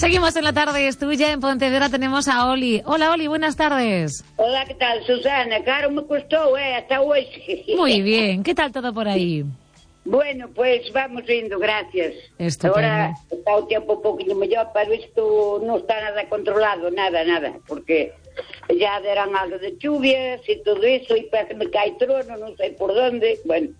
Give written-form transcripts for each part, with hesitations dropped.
Seguimos en la tarde, es tuya. En Pontevedra tenemos a Oli. Hola, Oli, buenas tardes. Hola, ¿qué tal, Susana? Claro, me costó, hasta hoy. Muy bien, ¿qué tal todo por ahí? Bueno, pues vamos viendo, gracias. Estupendo. Ahora está o tiempo un poquinho mellor, pero isto non está nada controlado, nada, porque ya deran algo de lluvias e todo eso, e parece que me cae trono, non sei por dónde, bueno.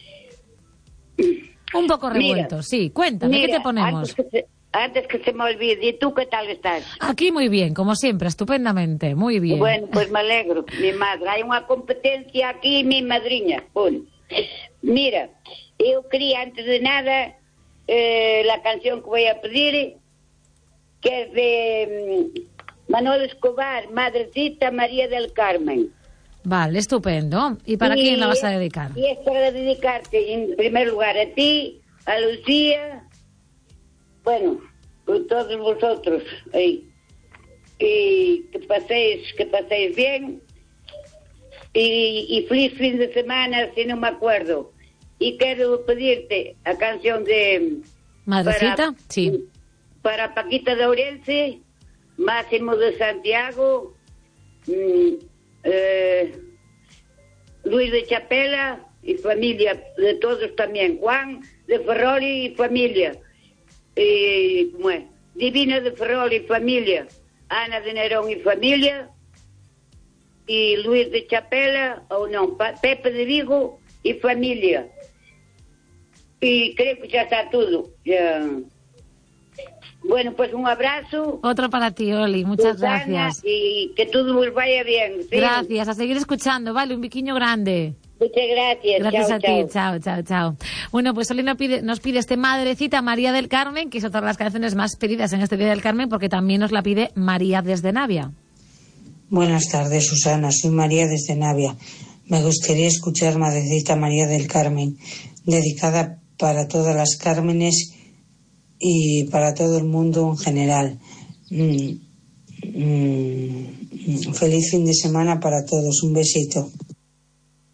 Un poco revuelto, sí. Cuéntame, ¿qué te ponemos? Antes que se me olvide, ¿y tú qué tal estás? Aquí muy bien, como siempre, estupendamente, muy bien. Bueno, pues me alegro, mi madre. Hai unha competencia aquí, mi madriña. Bueno, mira, eu quería, antes de nada, la canción que voy a pedir, que es de Manolo Escobar, Madrecita María del Carmen. Vale, estupendo. ¿Y para quién la vas a dedicar? Y es para dedicarte, en primer lugar, a ti, a Lucía, bueno, con todos vosotros ahí. Y que paséis bien. Y feliz fin de semana, si no me acuerdo. Y quiero pedirte a canción de... ¿Madrecita? Sí. Para Paquita de Ourense, Máximo de Santiago, Luis de Chapela y familia, de todos también, Juan de Ferroli y familia, Divina de Ferroli y familia, Ana de Nerón y familia, y Luis de Chapela, Pepe de Vigo y familia. Y creo que ya está todo. Ya. Bueno, pues un abrazo. Otro para ti, Oli, muchas Susana, gracias. Y que todo os vaya bien. ¿Sí? Gracias, a seguir escuchando, vale, un biquiño grande. Muchas gracias. Gracias chao, a ti, chao. Bueno, pues Oli nos pide este Madrecita María del Carmen, que es otra de las canciones más pedidas en este Día del Carmen, porque también nos la pide María desde Navia. Buenas tardes, Susana, soy María desde Navia. Me gustaría escuchar Madrecita María del Carmen, dedicada para todas las Cármenes y para todo el mundo en general. Feliz fin de semana para todos. Un besito.